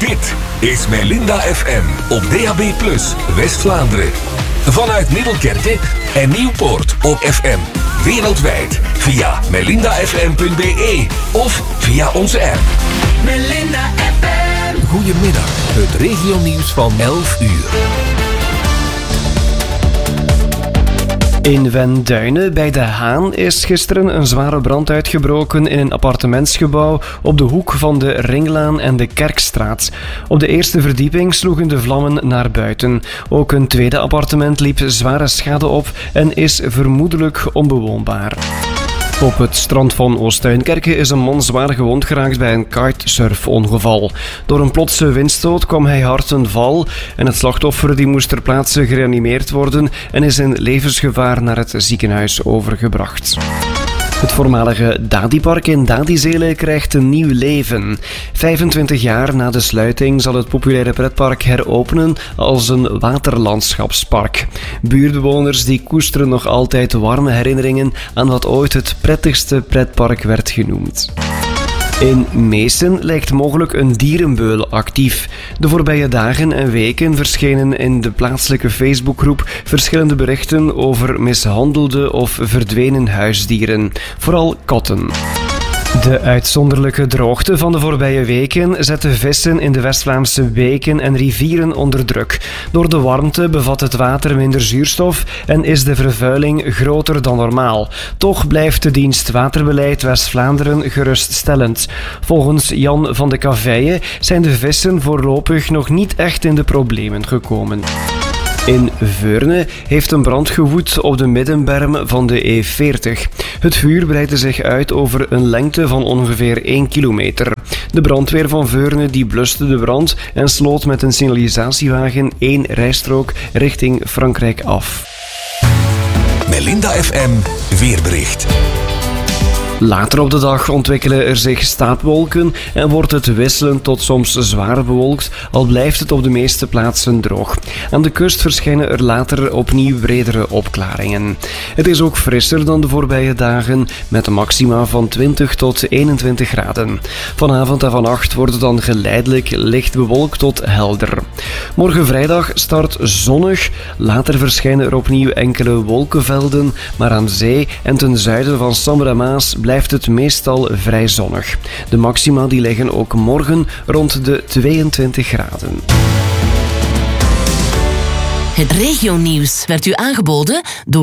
Dit is Melinda FM op DAB+, West-Vlaanderen. Vanuit Middelkerke en Nieuwpoort op FM. Wereldwijd via melindafm.be of via onze app. Melinda FM. Goedemiddag, het regionieuws van 11 uur. In Wenduinen bij De Haan is gisteren een zware brand uitgebroken in een appartementsgebouw op de hoek van de Ringlaan en de Kerkstraat. Op de eerste verdieping sloegen de vlammen naar buiten. Ook een tweede appartement liep zware schade op en is vermoedelijk onbewoonbaar. Op het strand van Oostuinkerke is een man zwaar gewond geraakt bij een kitesurfongeval. Door een plotse windstoot kwam hij hard ten val en het slachtoffer die moest ter plaatse gereanimeerd worden en is in levensgevaar naar het ziekenhuis overgebracht. Het voormalige Dadi-park in Dadizele krijgt een nieuw leven. 25 jaar na de sluiting zal het populaire pretpark heropenen als een waterlandschapspark. Buurtbewoners die koesteren nog altijd warme herinneringen aan wat ooit het prettigste pretpark werd genoemd. In Meesen lijkt mogelijk een dierenbeul actief. De voorbije dagen en weken verschenen in de plaatselijke Facebookgroep verschillende berichten over mishandelde of verdwenen huisdieren, vooral katten. De uitzonderlijke droogte van de voorbije weken zette vissen in de West-Vlaamse beken en rivieren onder druk. Door de warmte bevat het water minder zuurstof en is de vervuiling groter dan normaal. Toch blijft de dienst Waterbeleid West-Vlaanderen geruststellend. Volgens Jan van de Caveille zijn de vissen voorlopig nog niet echt in de problemen gekomen. In Veurne heeft een brand gewoed op de middenberm van de E40. Het vuur breidde zich uit over een lengte van ongeveer 1 kilometer. De brandweer van Veurne die bluste de brand en sloot met een signalisatiewagen 1 rijstrook richting Frankrijk af. Melinda FM weerbericht. Later op de dag ontwikkelen er zich stapelwolken en wordt het wisselend tot soms zwaar bewolkt, al blijft het op de meeste plaatsen droog. Aan de kust verschijnen er later opnieuw bredere opklaringen. Het is ook frisser dan de voorbije dagen, met een maxima van 20 tot 21 graden. Vanavond en vannacht wordt het dan geleidelijk licht bewolkt tot helder. Morgen vrijdag start zonnig, later verschijnen er opnieuw enkele wolkenvelden, maar aan zee en ten zuiden van Sambre en Maas blijft het meestal vrij zonnig. De maxima die liggen ook morgen rond de 22 graden. Het regionieuws werd u aangeboden door